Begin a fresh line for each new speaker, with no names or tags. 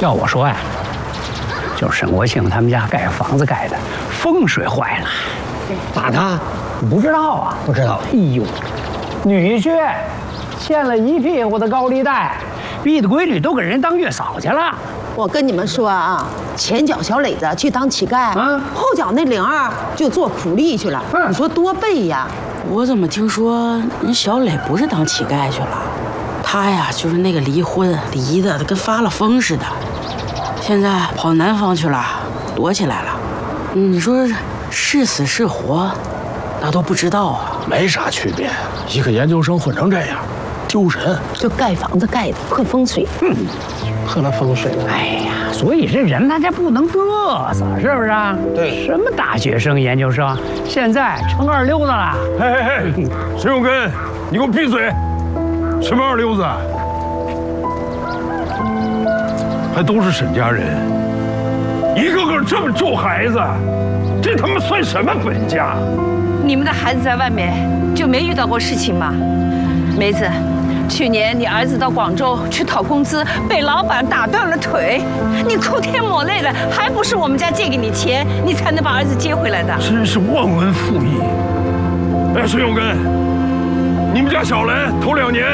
要我说呀，就是沈国庆他们家盖房子盖的风水坏了。
打他？
你不知道啊？
不知道。
哎呦，女婿欠了一屁股的高利贷，逼得闺女都给人当月嫂去了。
我跟你们说啊，前脚小磊子去当乞丐，后脚那玲儿就做苦力去了。你说多背呀！
我怎么听说人小磊不是当乞丐去了？他呀，就是那个离婚离的跟发了疯似的，现在跑南方去了，躲起来了。你说是死是活，那都不知道啊。
没啥区别，一个研究生混成这样，丢人。
就盖房子盖的破风水，
破了风水了。
哎呀，所以这人他这不能嘚瑟，是不是啊？
对。
什么大学生、研究生，现在成二流子了。
嘿嘿嘿，沈永根，你给我闭嘴！什么二流子？还都是沈家人，一个个这么咒孩子，这他妈算什么本家？
你们的孩子在外面就没遇到过事情吗？梅子，去年你儿子到广州去讨工资，被老板打断了腿，你哭天抹泪的，还不是我们家借给你钱，你才能把儿子接回来的？
真是忘恩负义！哎，沈永根，你们家小兰头2年